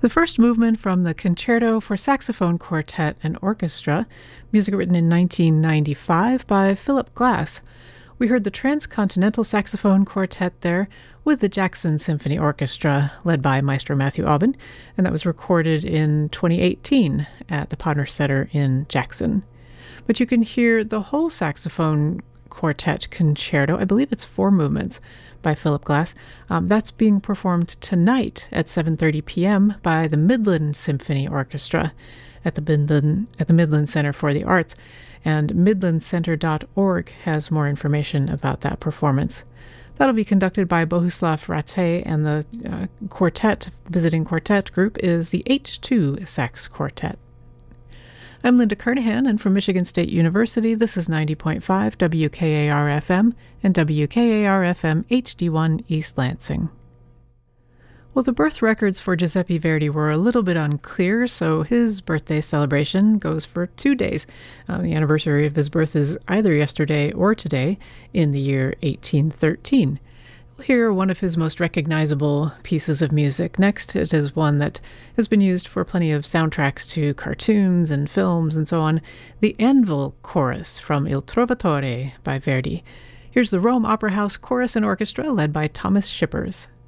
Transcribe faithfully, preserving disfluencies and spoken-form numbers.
The first movement from the Concerto for Saxophone Quartet and Orchestra, music written in nineteen ninety-five by Philip Glass. We heard the Transcontinental Saxophone Quartet there with the Jackson Symphony Orchestra, led by Maestro Matthew Aubin, and that was recorded in twenty eighteen at the Podner Center in Jackson. But you can hear the whole saxophone quartet concerto, I believe it's four movements, by Philip Glass. Um, that's being performed tonight at seven thirty p.m. by the Midland Symphony Orchestra at the Midland, at the Midland Center for the Arts. And midland center dot org has more information about that performance. That'll be conducted by Bohuslav Ratte, and the uh, quartet, visiting quartet group is the H two Sax Quartet. I'm Linda Kernahan, and from Michigan State University, this is ninety point five W K A R F M and W K A R F M H D one East Lansing. Well, the birth records for Giuseppe Verdi were a little bit unclear, so his birthday celebration goes for two days. Uh, the anniversary of his birth is either yesterday or today in the year eighteen thirteen. We'll hear one of his most recognizable pieces of music. Next, it is one that has been used for plenty of soundtracks to cartoons and films and so on, the Anvil Chorus from Il Trovatore by Verdi. Here's the Rome Opera House Chorus and Orchestra led by Thomas Shippers.